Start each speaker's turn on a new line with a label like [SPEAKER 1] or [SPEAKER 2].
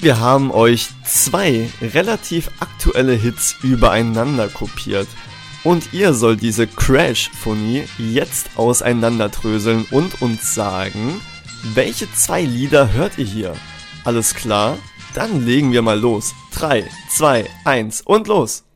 [SPEAKER 1] wir haben euch 2 relativ aktuelle Hits übereinander kopiert. Und ihr sollt diese Crash-Phonie jetzt auseinanderdröseln und uns sagen, welche 2 Lieder hört ihr hier? Alles klar? Dann legen wir mal los. 3, 2, 1 und los!